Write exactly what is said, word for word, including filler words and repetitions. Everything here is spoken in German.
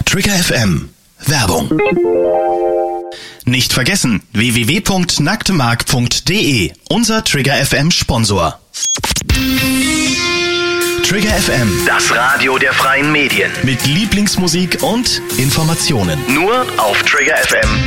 Trigger F M. Werbung. Nicht vergessen, w w w punkt nacktemark punkt d e, unser Trigger F M Sponsor. Trigger F M, das Radio der freien Medien. Mit Lieblingsmusik und Informationen. Nur auf trigger f m